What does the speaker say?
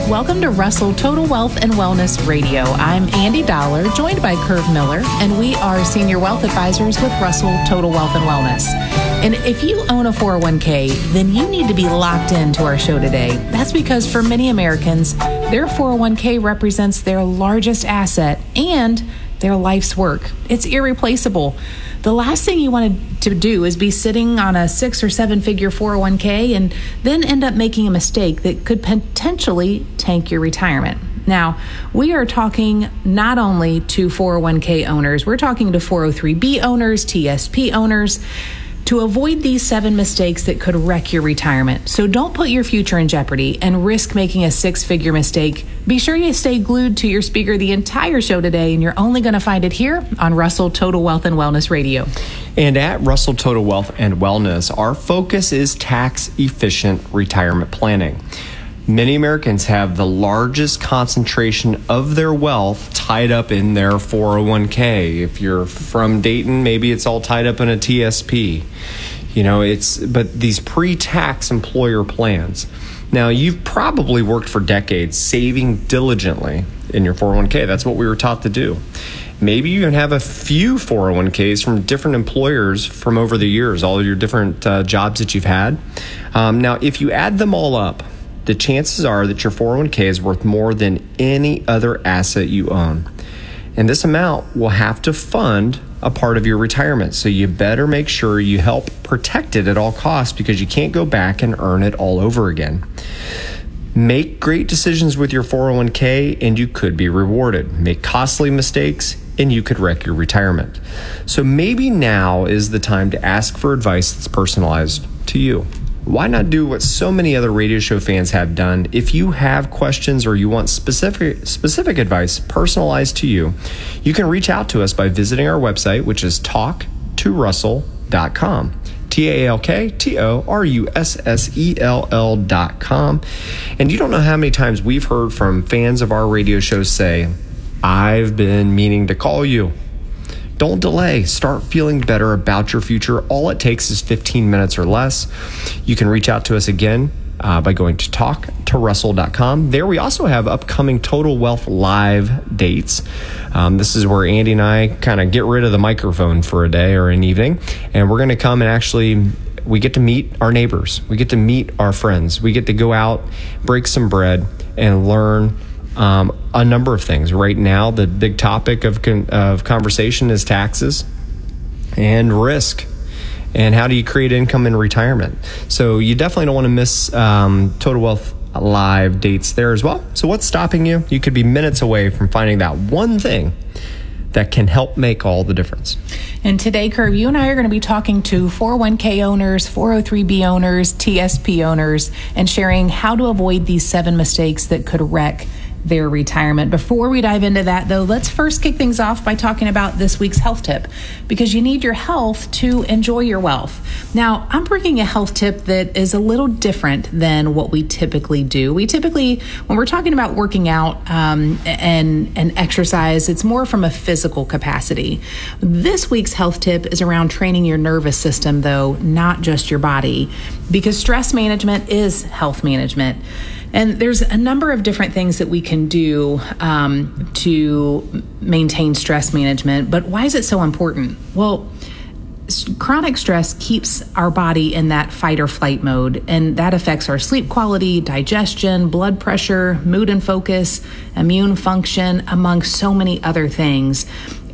Welcome to Russell Total Wealth and Wellness Radio. I'm Andy Dollar, joined by Curve Miller, and we are Senior Wealth Advisors with Russell Total Wealth and Wellness. And if you own a 401k, then you need to be locked into our show today. That's because for many Americans, their 401k represents their largest asset and their life's work. It's irreplaceable. The last thing you want to do is be sitting on a 6 or 7 figure 401k and then end up making a mistake that could potentially tank your retirement. Now, we are talking not only to 401k owners, we're talking to 403b owners, TSP owners, to avoid these 7 mistakes that could wreck your retirement. So don't put your future in jeopardy and risk making a 6-figure mistake. Be sure you stay glued to your speaker the entire show today, and you're only going to find it here on Russell Total Wealth and Wellness Radio. And at Russell Total Wealth and Wellness, our focus is tax-efficient retirement planning. Many Americans have the largest concentration of their wealth tied up in their 401k. If you're from Dayton, maybe it's all tied up in a TSP. But these pre-tax employer plans. Now, you've probably worked for decades saving diligently in your 401k. That's what we were taught to do. Maybe you even have a few 401ks from different employers from over the years, all of your different jobs that you've had. Now, if you add them all up, the chances are that your 401k is worth more than any other asset you own. And this amount will have to fund a part of your retirement. So you better make sure you help protect it at all costs, because you can't go back and earn it all over again. Make great decisions with your 401k and you could be rewarded. Make costly mistakes and you could wreck your retirement. So maybe now is the time to ask for advice that's personalized to you. Why not do what so many other radio show fans have done? If you have questions or you want specific advice personalized to you, you can reach out to us by visiting our website, which is talktorussell.com. TalkTorussell.com. And you don't know how many times we've heard from fans of our radio show say, I've been meaning to call you. Don't delay. Start feeling better about your future. All it takes is 15 minutes or less. You can reach out to us again by going to talktorussell.com. There we also have upcoming Total Wealth Live dates. This is where Andy and I kind of get rid of the microphone for a day or an evening, and we're going to come and we get to meet our neighbors. We get to meet our friends. We get to go out, break some bread, and learn a number of things. Right now, the big topic of conversation is taxes and risk. And how do you create income in retirement? So you definitely don't want to miss Total Wealth Live dates there as well. So what's stopping you? You could be minutes away from finding that one thing that can help make all the difference. And today, Curve, you and I are going to be talking to 401k owners, 403b owners, TSP owners, and sharing how to avoid these 7 mistakes that could wreck their retirement. Before we dive into that, though, let's first kick things off by talking about this week's health tip, because you need your health to enjoy your wealth. Now, I'm bringing a health tip that is a little different than what we typically do. We typically, when we're talking about working out and exercise, it's more from a physical capacity. This week's health tip is around training your nervous system, though, not just your body, because stress management is health management. And there's a number of different things that we can do to maintain stress management. But why is it so important? Well, chronic stress keeps our body in that fight or flight mode, and that affects our sleep quality, digestion, blood pressure, mood and focus, immune function, among so many other things.